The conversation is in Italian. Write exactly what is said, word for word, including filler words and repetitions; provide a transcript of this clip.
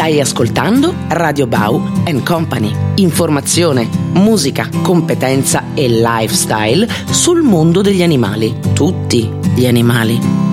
Stai ascoltando Radio Bau and Company. Informazione, musica, competenza e lifestyle sul mondo degli animali. Tutti gli animali.